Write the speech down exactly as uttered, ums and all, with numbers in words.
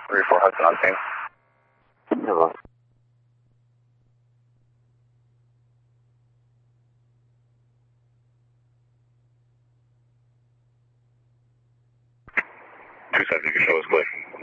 three four Hudson on scene. Hello. Two seven, you can show us clear.